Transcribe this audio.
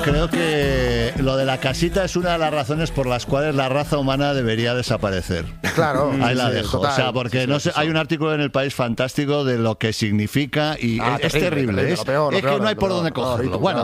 creo que lo de la casita es una de las razones por las cuales la raza humana debería desaparecer. Claro. Ahí la sí, dejo. total. O sea, porque no sé, hay un artículo en El País fantástico de lo que significa y es terrible. Lo peor, es que no hay por dónde cogerlo. Bueno.